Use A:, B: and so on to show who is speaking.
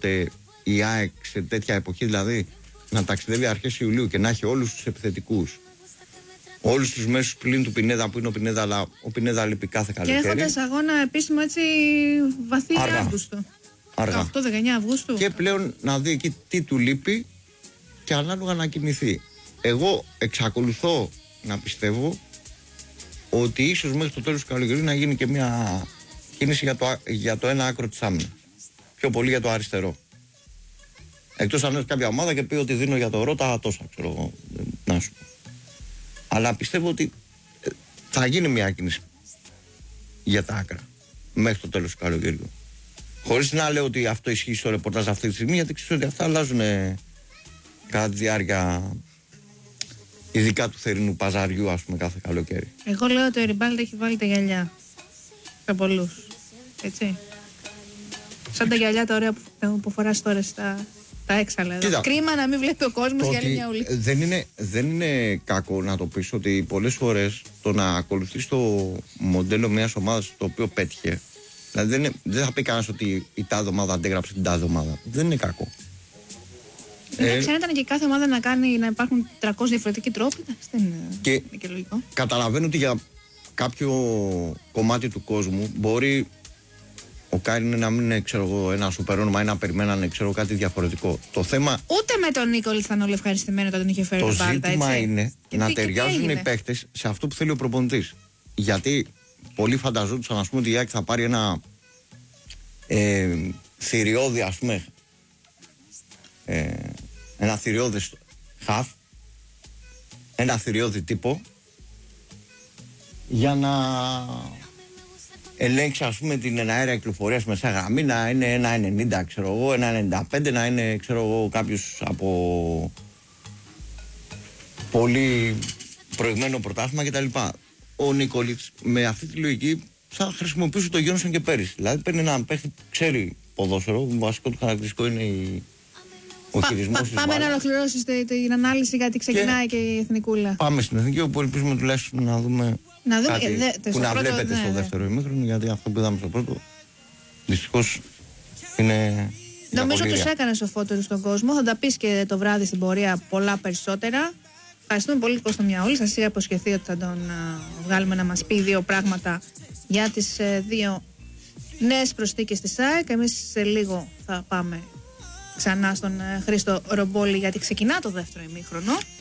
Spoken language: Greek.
A: κάποτε η ΑΕΚ σε τέτοια εποχή, δηλαδή να ταξιδεύει αρχές Ιουλίου και να έχει όλους τους επιθετικούς, όλους τους μέσους πλην του Πινέδα που είναι ο Πινέδα, αλλά ο Πινέδα λείπει κάθε καλοκαίρι.
B: Και έχοντας αγώνα επίσημο έτσι βαθύ Αύγουστο.
A: Αργά.
B: 8-19 Αυγούστου.
A: Και πλέον να δει εκεί τι του λείπει και ανάλογα να κινηθεί. Εγώ εξακολουθώ να πιστεύω ότι ίσως μέχρι το τέλος του καλοκαιριού να γίνει και μια κίνηση για το ένα άκρο της άμυνας. Πιο πολύ για το αριστερό. Εκτός αν έρθει κάποια ομάδα και πει ότι δίνω για το Ρώτα τόσα, ξέρω εγώ. Να σου πω. Αλλά πιστεύω ότι θα γίνει μια κίνηση για τα άκρα μέχρι το τέλος του καλοκαιριού. Χωρίς να λέω ότι αυτό ισχύει στο ρεπορτάζ αυτή τη στιγμή, γιατί ξέρω ότι αυτά αλλάζουν κατά τη διάρκεια, ειδικά του θερινού παζαριού, ας πούμε, κάθε καλοκαίρι.
B: Εγώ λέω ότι ο Ριμπάλτ έχει βάλει τα γυαλιά. Σε πολλούς. Έτσι. Σαν τα γυαλιά τα ωραία που φοράς τώρα στα έξαλα. Κοίτα, κρίμα να μην βλέπει ο κόσμος γυαλιά ούλη.
A: Δεν είναι κακό να το πεις ότι πολλές φορές το να ακολουθείς το μοντέλο μιας ομάδας το οποίο πέτυχε. Δηλαδή δεν θα πει κανένας ότι η τάδε ομάδα αντέγραψε την τάδε ομάδα. Δεν είναι κακό.
B: Εντάξει, αν ήταν και κάθε ομάδα να υπάρχουν 300 διαφορετικοί τρόποι, δεν είναι και λογικό.
A: Καταλαβαίνω ότι για κάποιο κομμάτι του κόσμου μπορεί ο Κάριν να μην είναι, ξέρω εγώ, ένα σούπερ όνομα ή να περιμένανε, ξέρω, κάτι διαφορετικό. Το θέμα.
B: Ούτε με τον Νίκολ ήταν όλοι ευχαριστημένοι όταν τον είχε φέρει
A: το
B: Μπάρτα,
A: ζήτημα
B: έτσι.
A: είναι να ταιριάζουν οι παίχτες σε αυτό που θέλει ο προπονητής. Γιατί πολλοί φανταζόντουσαν, ας πούμε, ότι η ΑΕΚ θα πάρει ένα θηριώδη, ας πούμε, ένα θηριώδης χαφ, ένα θηριώδη τύπο, για να ελέγξει, ας πούμε, την εναέρια κυκλοφορία στη μεσαία γραμμή, να είναι 1,90, ξέρω εγώ, 1,95, να είναι, ξέρω εγώ, κάποιος από πολύ προηγμένο πρωτάθλημα κτλ. Ο Νίκολιτς με αυτή τη λογική θα χρησιμοποιήσει το Γιόνσον και πέρυσι. Δηλαδή παίρνει έναν παίχτη που ξέρει ποδόσφαιρο, βασικό του χαρακτηριστικό είναι ο χειρισμός της
B: Πάμε
A: μπάλας.
B: να ολοκληρώσεις την ανάλυση, γιατί ξεκινάει και η εθνικούλα.
A: Πάμε στην εθνική, όπου ελπίζουμε τουλάχιστον να δούμε κάτι που να βλέπετε στο δεύτερο ημίχρονο, γιατί αυτό που είδαμε στο πρώτο δυστυχώς είναι.
B: Νομίζω τους έκανε σοφότερους στον κόσμο. Θα τα πεις και το βράδυ στην πορεία πολλά περισσότερα. Ευχαριστούμε πολύ τον Κώστα Μιαούλη. Σας είχα υποσχεθεί ότι θα τον βγάλουμε να μας πει δύο πράγματα για τις δύο νέες προσθήκες της ΑΕΚ. Εμείς σε λίγο θα πάμε ξανά στον Χρήστο Ρομπόλη, γιατί ξεκινά το δεύτερο ημίχρονο.